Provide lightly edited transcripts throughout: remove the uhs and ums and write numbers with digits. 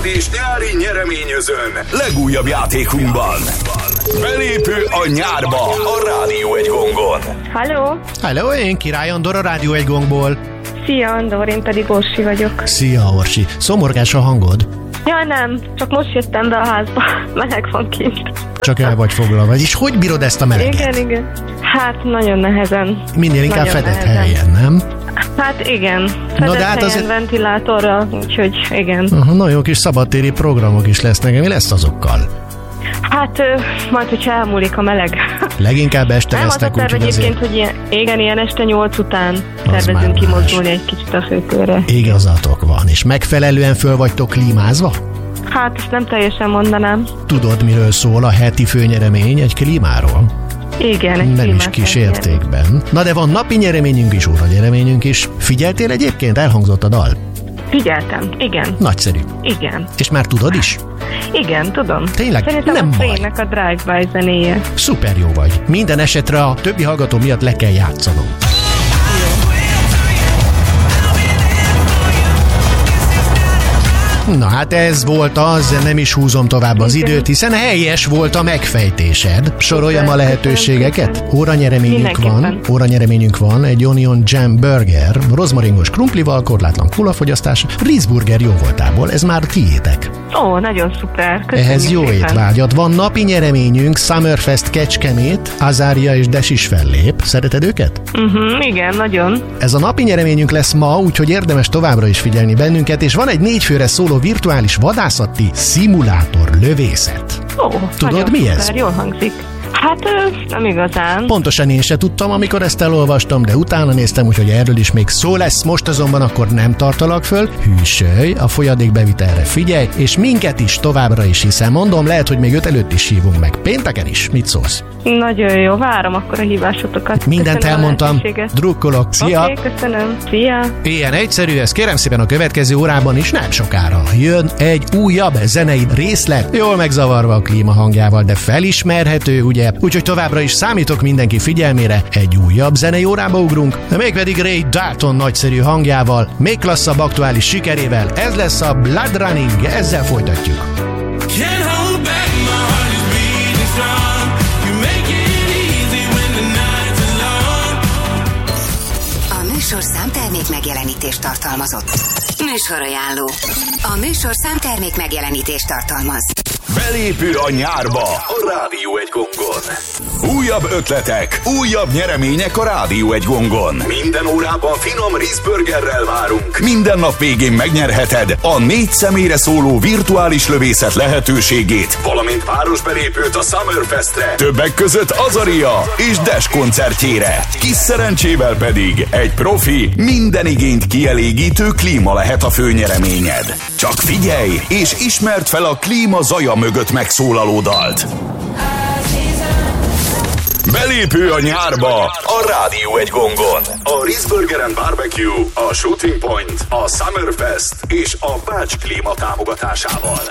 családi és nyári nyereményözön legújabb játékunkban. Belépő a nyárba a Rádió Egy Gongon. Hello, én Király Andor a Rádió Egy Gongból. Szia Andor, én pedig Orsi vagyok. Szia Orsi, szomorgás a hangod? Ja nem, csak most jöttem be a házba, meleg van kint. Csak el vagy foglalva. És hogy bírod ezt a meleget? Igen. Hát nagyon nehezen. Minél inkább nagyon fedett nehezen. helyen, nem? Hát igen, fedett de hát helyen, azért... ventilátorra, úgyhogy igen. Nagyon jó kis szabadtéri programok is lesznek, mi lesz azokkal? Hát majd, hogyha elmúlik a meleg. Leginkább este nem, lesznek, az a terv úgyhogy egyébként, azért... hogy ilyen este 8 után már tervezünk kimozdulni más. egy kicsit a főtérre. Igazatok van, és megfelelően föl vagytok klímázva? Hát ezt nem teljesen mondanám. Tudod, miről szól a heti főnyeremény egy klímáról? Igen, egy Nem is klímát kis kell értékben. Na de van napi nyereményünk is, óra nyereményünk is. Figyeltél egyébként? Elhangzott a dal? Figyeltem, igen. Nagyszerű. Igen. És már tudod is? Igen, tudom. Tényleg? Szerintem Nem a baj. Free-nek a Drive-by zenéje. Szuper jó vagy. Minden esetre a többi hallgató miatt le kell játszanom. Na hát ez volt az, nem is húzom tovább az időt, hiszen helyes volt a megfejtésed. Soroljam a lehetőségeket. Óranyereményünk van, egy Onion Jam Burger, rozmaringos krumplival, korlátlan kólafogyasztás, Rizburger jó voltából, ez már tiétek. Ó, nagyon szuper. Köszönjük Ehhez jó szépen. étvágyat. Van napi nyereményünk, Summerfest Kecskemét, Azária és Des is fellép. Szereted őket? Igen, nagyon. Ez a napi nyereményünk lesz ma, úgyhogy érdemes továbbra is figyelni bennünket, és van egy 4 főre szóló virtuális vadászati szimulátor lövészet. Ó, Tudod, nagyon mi szuper, ez? Jól hangzik. Hát nem igazán. Pontosan én se tudtam, amikor ezt elolvastam, de utána néztem, úgyhogy erről is még szó lesz. Most azonban akkor nem tartalak föl. Hűsölj, a folyadékbevitelre figyelj, és minket is továbbra is, hiszen mondom, lehet, hogy még 5 előtt is hívunk meg. Pénteken is. Mit szólsz? Nagyon jó, várom akkor a hívásotokat. Mindent Köszönöm a elmondtam. lehetőséget. Drukkolok. Szia! Oké, köszönöm. Szia! Ilyen egyszerű, ez kérem szépen a következő órában is nem sokára. Jön egy újabb zenei részlet, jól megzavarva a klíma hangjával, de felismerhető, ugye? Úgyhogy továbbra is számítok mindenki figyelmére, egy újabb zenei órába ugrunk, mégpedig Ray Dalton nagyszerű hangjával, még klasszabb aktuális sikerével, ez lesz a Blood Running, ezzel folytatjuk. Can't hold back, my heart is beating strong. You make it easy when the nights are long. A műsor számtermék megjelenítést tartalmazott. Műsorajánló. A műsor számtermék megjelenítést tartalmaz. Belépő a nyárba a Rádió Egy Gongon. Újabb ötletek, újabb nyeremények a Rádió Egy Gongon. Minden órában finom rizburgerrel várunk. Minden nap végén megnyerheted a 4 személyre szóló virtuális lövészet lehetőségét, valamint páros belépőt a Summerfestre. Többek között Azaria és Des koncertjére. Kis szerencsével pedig egy profi, minden igényt kielégítő klíma lehet a főnyereményed. Csak figyelj, és ismerd fel a klíma zaja mögött megszólaló dalt. Belépő a nyárba a Rádió Egy Gongon. A Rizburger and Barbecue, a Shooting Point, a Summerfest és a Bács Klíma támogatásával.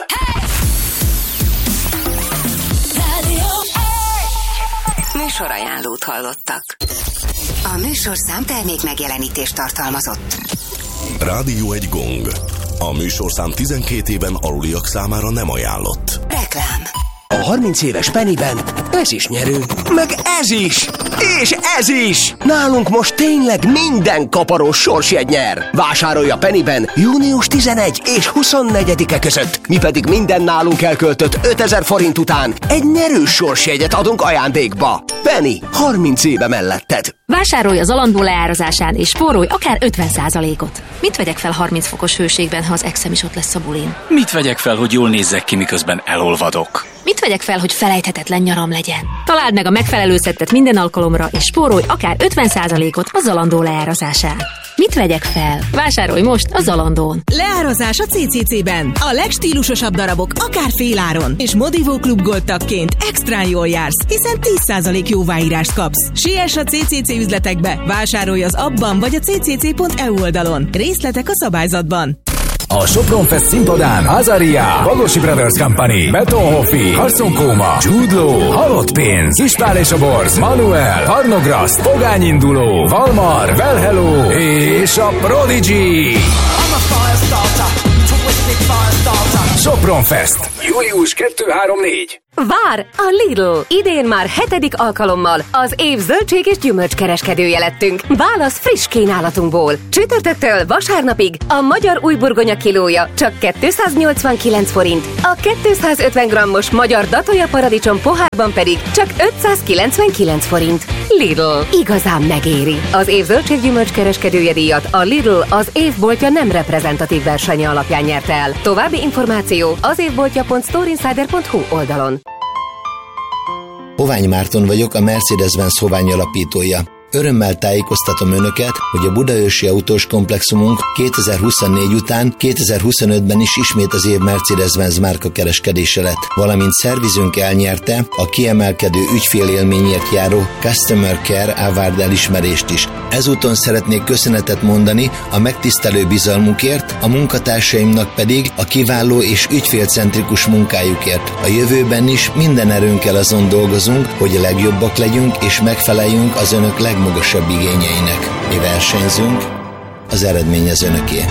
Műsorajánlót hallottak. A műsor számtermék megjelenítést tartalmazott. Rádió Egy Gong. A műsorszám 12 éven aluliak számára nem ajánlott. Reklám. A 30 éves Pennyben ez is nyerő, meg ez is, és ez is! Nálunk most tényleg minden kaparós sorsjegy nyer. Vásárolja Pennyben június 11 és 24-e között. Mi pedig minden nálunk elköltött 5000 forint után egy nyerős sorsjegyet adunk ajándékba. Penny, 30 éve melletted. Vásárolj az Zalando leárazásán és spórolj akár 50%-ot. Mit vegyek fel 30 fokos hőségben, ha az exem is ott lesz a bulin? Mit vegyek fel, hogy jól nézzek ki, miközben elolvadok? Mit vegyek fel, hogy felejthetetlen nyaram legyen? Találd meg a megfelelő szettet minden alkalomra, és spórolj akár 50%-ot a Zalando leárazásán. Mit vegyek fel? Vásárolj most a Zalandón. Leárazás a CCC-ben. A legstílusosabb darabok akár féláron. És Modivó Klub Gold tagként extrán jól jársz, hiszen 10% jóváírást kapsz. Siess a CCC üzletekbe. Vásárolj az appban vagy a ccc.eu oldalon. Részletek a szabályzatban. A Sopron Fest színpadán Azaria, Bagosi Brothers Company, Betonhoffi, Carson Kóma, Jude Law, Halott Pénz, Ispál és a Borz, Manuel, Harnograszt, Pogány Induló, Valmar, Well Hello és a Prodigy. Sopron Fest. Július 2-3-4. Vár a Lidl! Idén már 7. alkalommal az év zöldség és gyümölcskereskedője lettünk. Válasz friss kínálatunkból. Csütörtöktől vasárnapig a magyar újburgonya kilója csak 289 forint, a 250 grammos magyar datolja paradicsom pohárban pedig csak 599 forint. Lidl. Igazán megéri. Az év zöldség gyümölcskereskedője díjat a Lidl az évboltja nem reprezentatív versenye alapján nyerte el. További információ az évboltja.storeinsider.hu oldalon. Hovány Márton vagyok, a Mercedes-Benz Hovány alapítója. Örömmel tájékoztatom Önöket, hogy a budaörsi autós komplexumunk 2024 után 2025-ben is ismét az év Mercedes-Benz márka kereskedése lett, valamint szervizünk elnyerte a kiemelkedő ügyfélélményért járó Customer Care Award elismerést is. Ezúton szeretnék köszönetet mondani a megtisztelő bizalmukért, a munkatársaimnak pedig a kiváló és ügyfélcentrikus munkájukért. A jövőben is minden erőnkkel azon dolgozunk, hogy a legjobbak legyünk és megfeleljünk az Önök legmagasabb igényeinek. Mi versenyzünk, az eredmény az Önöké.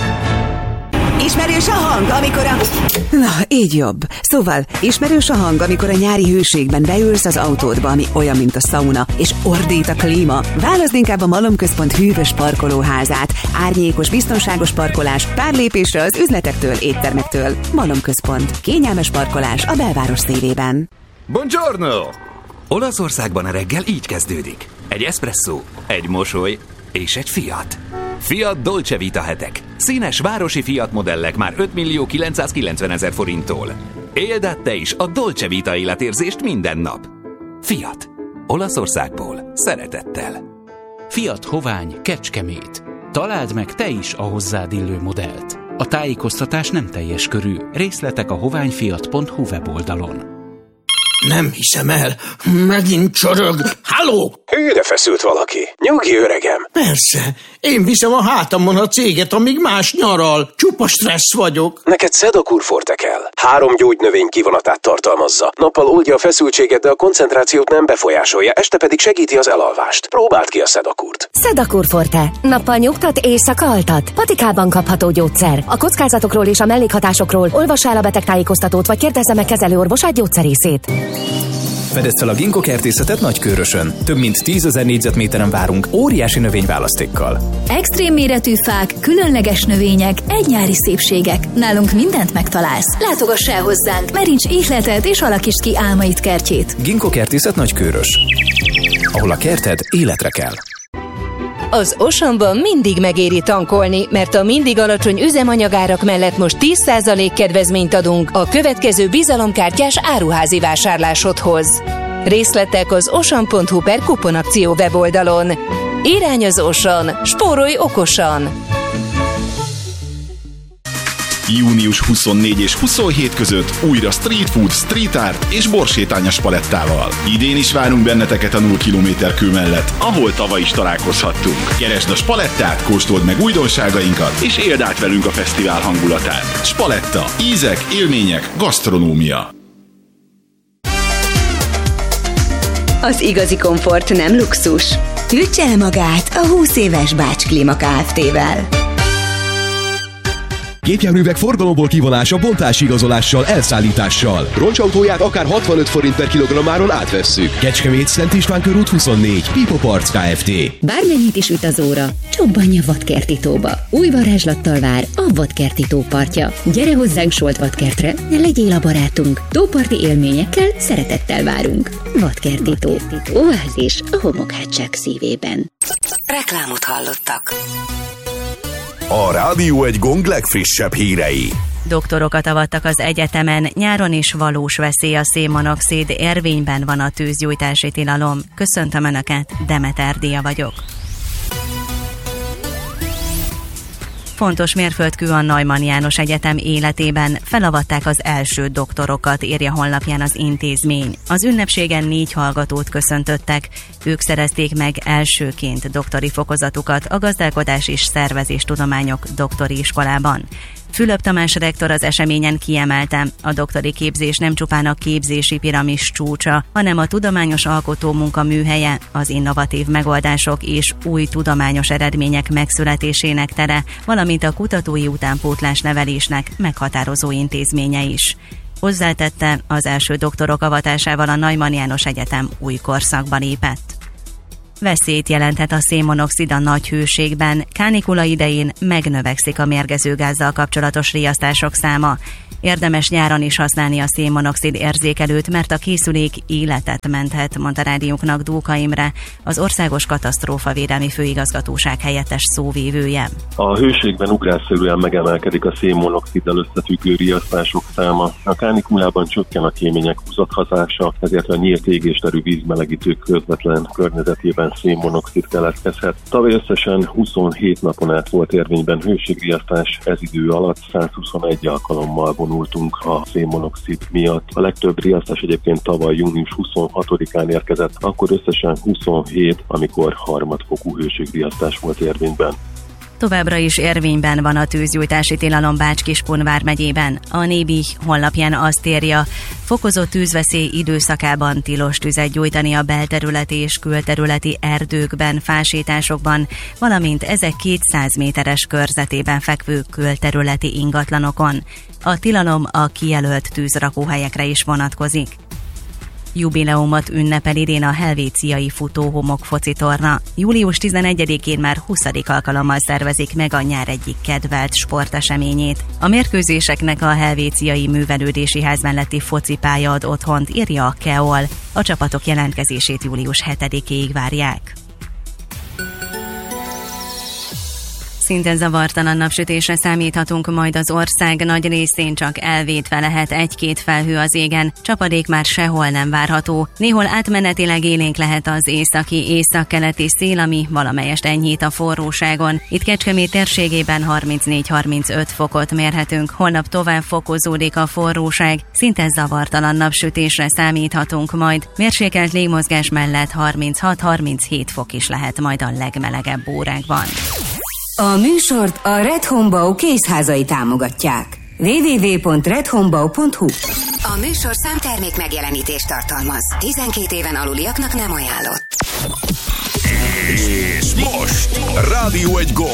Ismerős a hang, amikor a... Na, így jobb. Szóval, ismerős a hang, amikor a nyári hőségben beülsz az autódba, ami olyan, mint a szauna, és ordít a klíma. Válaszd inkább a Malomközpont hűvös parkolóházát. Árnyékos, biztonságos parkolás, pár lépésre az üzletektől, éttermektől. Malomközpont. Kényelmes parkolás a belváros szélében. Buongiorno! Olaszországban a reggel így kezdődik. Egy eszpresszó, egy mosoly és egy Fiat. Fiat Dolce Vita hetek. Színes városi Fiat modellek már 5.990.000 forinttól. Éld át te is a Dolce Vita életérzést minden nap. Fiat. Olaszországból. Szeretettel. Fiat Hovány Kecskemét. Találd meg te is a hozzád illő modellt. A tájékoztatás nem teljes körű. Részletek a hoványfiat.hu weboldalon. Nem hiszem el, megint csorog. Halló! Hűre feszült valaki. Nyugi, öregem. Persze, én viszem a hátamon a céget, amíg más nyaral. Csupa stressz vagyok. Neked Sedakur Forte kell. 3 gyógynövény kivonatát tartalmazza. Nappal oldja a feszültséget, de a koncentrációt nem befolyásolja, este pedig segíti az elalvást. Próbáld ki a Sedakurt. Sedakur Forte. Nappal nyugtat, éjszaka altat. Patikában kapható gyógyszer. A kockázatokról és a mellékhatásokról olvassa el a betegtájékoztatót, vagy kérdezze meg kezelőorvosát, gyógyszerészét. Fedezd fel a Ginkgo kertészetet Nagykőrösön. Több mint 10 000 négyzetméteren várunk óriási növényválasztékkal. Extrém méretű fák, különleges növények, egynyári szépségek. Nálunk mindent megtalálsz. Látogass el hozzánk, meríts ihletet és alakítsd ki álmaid kertjét. Ginkgo kertészet Nagykőrös. Ahol a kerted életre kell. Az Oceanban mindig megéri tankolni, mert a mindig alacsony üzemanyagárak mellett most 10% kedvezményt adunk a következő bizalomkártyás áruházi vásárlásodhoz. Részletek az ocean.hu/kuponakció weboldalon. Irány az Ocean, spórolj okosan! Június 24 és 27 között újra street food, street art és borsétány a Spalettával. Idén is várunk benneteket a 0 km kő mellett, ahol tavaly is találkozhattunk. Keresd a Spalettát, kóstold meg újdonságainkat, és éld át velünk a fesztivál hangulatát. Spaletta. Ízek, élmények, gasztronómia. Az igazi komfort nem luxus. Hűtse el magát a 20 éves Bács Klíma Kft-vel. Gépjárművek forgalomból kivonása bontási igazolással, elszállítással. Roncsautóját akár 65 forint per kilogrammáron átvesszük. Kecskemét, Szent István körút 24, Pipo Parts Kft. Bármennyit is üt az óra, csobbanj a Vadkerti tóba. Új varázslattal vár a Vadkerti tó partja. Gyere hozzánk Solt Vadkertre, ne legyél a barátunk. Tóparti élményekkel szeretettel várunk. Vadkerti tó. Oázis a homokhátság szívében. Reklámot hallottak. A Rádió egy Gong legfrissebb hírei. Doktorokat avattak az egyetemen, nyáron is valós veszély a szénmonoxid, érvényben van a tűzgyújtási tilalom. Köszöntöm Önöket, Demeter Dia vagyok. Fontos mérföldkő a Neumann János Egyetem életében, felavatták az első doktorokat, írja honlapján az intézmény. Az ünnepségen 4 hallgatót köszöntöttek, ők szerezték meg elsőként doktori fokozatukat a Gazdálkodás és Szervezéstudományok doktori iskolában. Fülöp Tamás rektor az eseményen kiemelte, a doktori képzés nem csupán a képzési piramis csúcsa, hanem a tudományos alkotómunka műhelye, az innovatív megoldások és új tudományos eredmények megszületésének tere, valamint a kutatói utánpótlás nevelésnek meghatározó intézménye is. Hozzátette, az első doktorok avatásával a Neumann János Egyetem új korszakba lépett. Veszélyt jelenthet a szénmonoxid a nagy hőségben, kánikula idején megnövekszik a mérgező gázzal kapcsolatos riasztások száma. Érdemes nyáron is használni a szénmonoxid érzékelőt, mert a készülék életet menthet, mondta rádiónknak Dóka Imre, az Országos Katasztrófavédelmi Főigazgatóság helyettes szóvívője. A hőségben ugrásszerűen megemelkedik a szénmonoxiddal összefüggő riasztások száma. A kánikulában csökken a kémények húzathatása, ezért a nyílt égésterű vízmelegítők közvetlen környezetében szénmonoxid keletkezhet. Tavaly összesen 27 napon át volt érvényben hőségriasztás, ez idő alatt 121 alkalommal vonultunk a szénmonoxid miatt. A legtöbb riasztás egyébként tavaly június 26-án érkezett, akkor összesen 27, amikor harmadfokú hőségriasztás volt érvényben. Továbbra is érvényben van a tűzgyújtási tilalom Bács-Kiskun vármegyében. A Nébi honlapján azt írja, fokozott tűzveszély időszakában tilos tüzet gyújtani a belterületi és külterületi erdőkben, fásításokban, valamint ezek 200 méteres körzetében fekvő külterületi ingatlanokon. A tilalom a kijelölt tűzrakóhelyekre is vonatkozik. Jubileumot ünnepel idén a helvéciai futóhomok focitorna. Július 11-én már 20. alkalommal szervezik meg a nyár egyik kedvelt sporteseményét. A mérkőzéseknek a helvéciai művelődési ház melletti focipálya ad otthont, írja a KEOL. A csapatok jelentkezését július 7-éig várják. Szintén zavartalan napsütésre számíthatunk, majd az ország nagy részén csak elvétve lehet egy-két felhő az égen, csapadék már sehol nem várható. Néhol átmenetileg élénk lehet az északi-északkeleti szél, ami valamelyest enyhít a forróságon. Itt Kecskemét térségében 34-35 fokot mérhetünk, holnap tovább fokozódik a forróság, szinte zavartalan napsütésre számíthatunk majd. Mérsékelt légmozgás mellett 36-37 fok is lehet majd a legmelegebb órákban. A műsort a Red Homebau kézházai támogatják. www.redhomebau.hu. A műsor számtermék megjelenítést tartalmaz. 12 éven aluliaknak nem ajánlott. És most Rádió 1 Gond.